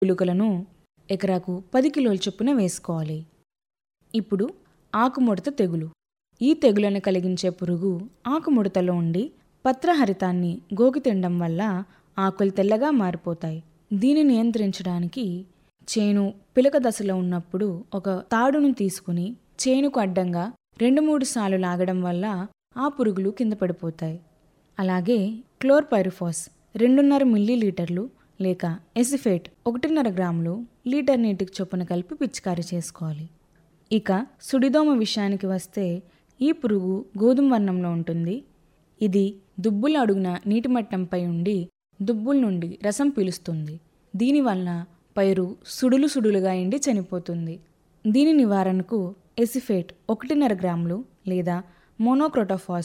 గుళికలను ఎకరాకు 10 కిలోల చొప్పున వేసుకోవాలి. ఇప్పుడు ఆకుముడత తెగులు. ఈ తెగులను కలిగించే పురుగు ఆకుముడతలో ఉండి పత్రహరితాన్ని గోకి తినడం వల్ల ఆకులు తెల్లగా మారిపోతాయి. దీన్ని నియంత్రించడానికి చేను పిలక దశలో ఉన్నప్పుడు ఒక తాడును తీసుకుని చేనుకు అడ్డంగా 2-3 సార్లు లాగడం వల్ల ఆ పురుగులు కింద పడిపోతాయి. అలాగే క్లోర్పైరిఫాస్ 2.5 మిల్లీలీటర్లు లేక ఎసిఫేట్ 1.5 గ్రాములు లీటర్ నీటికి చొప్పున కలిపి పిచికారీ చేసుకోవాలి. ఇక సుడిదోమ విషయానికి వస్తే ఈ పురుగు గోధుమ వర్ణంలో ఉంటుంది. ఇది దుబ్బుల అడుగున నీటి మట్టంపై ఉండి దుబ్బుల నుండి రసం పీలుస్తుంది. దీనివల్ల పైరు సుడులుగా ఎండి చనిపోతుంది. దీని నివారణకు ఎసిఫేట్ 1.5 గ్రాములు లేదా మోనోక్రోటోఫాస్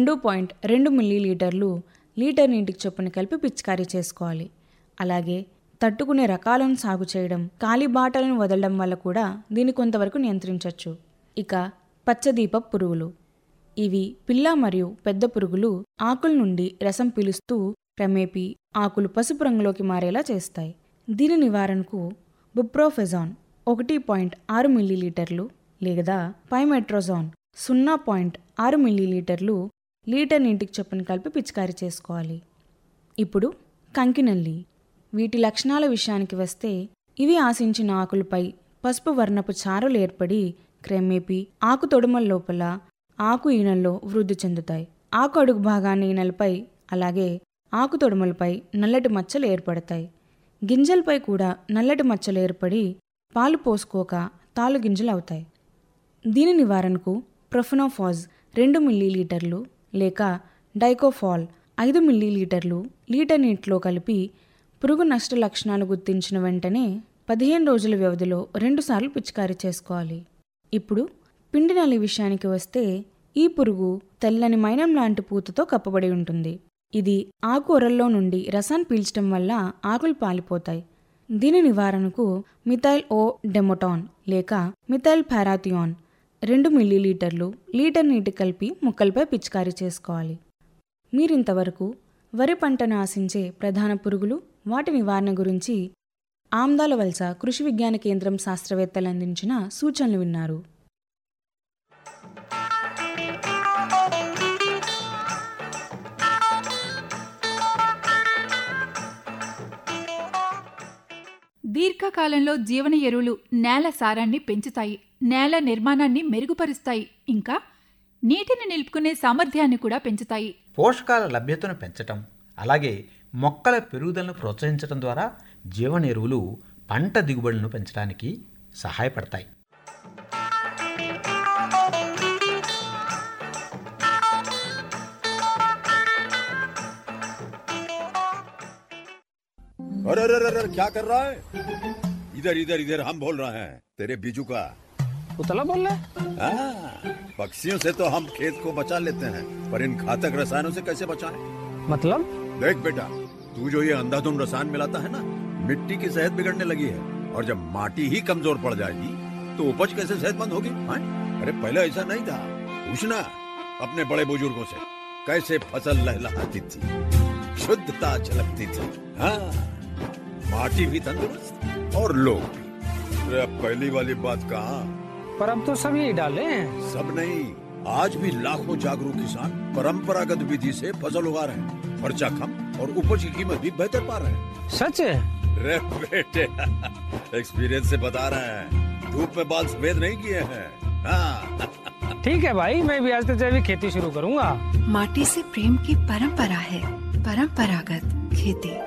2.2 మిల్లీలీటర్లు లీటర్ నీటికి చొప్పున కలిపి పిచికారీ చేసుకోవాలి. అలాగే తట్టుకునే రకాలను సాగు చేయడం, ఖాళీ బాటలను వదలడం వల్ల కూడా దీన్ని కొంతవరకు నియంత్రించవచ్చు. ఇక పచ్చదీప పురుగులు. ఇవి పిల్ల మరియు పెద్ద పురుగులు ఆకుల నుండి రసం పీలుస్తూ క్రమేపీ ఆకులు పసుపు రంగులోకి మారేలా చేస్తాయి. దీని నివారణకు బుప్రోఫెజాన్ 1.6 మిల్లీలీటర్లు లేదా పైమెట్రోజాన్ 0.6 మిల్లీలీటర్లు లీటర్ నీటికి చొప్పున కలిపి పిచికారీ చేసుకోవాలి. ఇప్పుడు కంకినల్లి. వీటి లక్షణాల విషయానికి వస్తే ఇవి ఆశించిన ఆకులపై పసుపు వర్ణపు చారలు ఏర్పడి క్రమేపీ ఆకు తొడుమల లోపల ఆకు ఈనెల్లో వృద్ధి చెందుతాయి. ఆకు అడుగు భాగాన్ని ఈనెలపై అలాగే ఆకు తొడుమలపై నల్లటి మచ్చలు ఏర్పడతాయి. గింజలపై కూడా నల్లటి మచ్చలు ఏర్పడి పాలు పోసుకోక తాలు గింజలు అవుతాయి. దీని నివారణకు ప్రొఫెనోఫాజ్ 2 మిల్లీలీటర్లు లేక డైకోఫాల్ 5 మిల్లీలీటర్లు లీటర్ నీటిలో కలిపి పురుగు నష్ట లక్షణాలు గుర్తించిన వెంటనే 15 రోజుల వ్యవధిలో 2 సార్లు పిచికారీ చేసుకోవాలి. ఇప్పుడు పిండి నల్లి విషయానికి వస్తే ఈ పురుగు తెల్లని మైనం లాంటి పూతతో కప్పబడి ఉంటుంది. ఇది ఆకు ఒరల్లో నుండి రసాన్ని పీల్చడం వల్ల ఆకులు పాలిపోతాయి. దీని నివారణకు మిథైల్ ఓ డెమోటాన్ లేక మిథైల్ పారాథియాన్ 2 మిల్లీలీటర్లు లీటర్ నీటి కలిపి మొక్కలపై పిచికారీ చేసుకోవాలి. మీరింతవరకు వరి పంటను ఆశించే ప్రధాన పురుగులు, వాటి నివారణ గురించి ఆమ్దాల వలస కృషి విజ్ఞాన కేంద్రం శాస్త్రవేత్తలు అందించిన సూచనలు విన్నారు. దీర్ఘకాలంలో జీవన ఎరువులు నేల సారాన్ని పెంచుతాయి, నేల నిర్మాణాన్ని మెరుగుపరుస్తాయి, ఇంకా నీటిని నిలుపుకునే సామర్థ్యాన్ని కూడా పెంచుతాయి. పోషకాల లభ్యతను పెంచటం, అలాగే మొక్కల పెరుగుదలను ప్రోత్సహించడం ద్వారా జీవన ఎరువులు పంట దిగుబడులను పెంచడానికి సహాయపడతాయి. अरे अरे अरे क्या कर रहा है? इधर इधर इधर हम बोल रहे हैं तेरे बीजू का। उतला बोल रहा है? पक्षियों से तो हम खेत को बचा लेते हैं, पर इन घातक रसायनों से कैसे बचाएं? मतलब? देख बेटा, तू जो ये अंधाधुंध रसायन मिलाता है ना, मिट्टी की सेहत बिगड़ने लगी है। और जब माटी ही कमजोर पड़ जाएगी तो उपज कैसे सेहतमंद होगी? अरे पहले ऐसा नहीं था। पूछना अपने बड़े बुजुर्गों से, कैसे फसल लहलहाती थी, शुद्धता झलकती थी। हाँ, माटी भी तंदुरुस्त और लोग भी। अरे अब पहली वाली बात कहाँ? पर अब तो सब यही डाले हैं। सब नहीं, आज भी लाखों जागरूक किसान परंपरागत विधि से फसल उगा रहे हैं। खर्चा कम और उपज की कीमत भी बेहतर पा रहे हैं। सच है? रे बेटे, एक्सपीरियंस से बता रहे हैं, धूप में बाल सफेद नहीं किए हैं। हाँ। ठीक है भाई, मैं भी आज से जैविक खेती शुरू करूंगा। माटी से प्रेम की परंपरा है, परंपरागत खेती।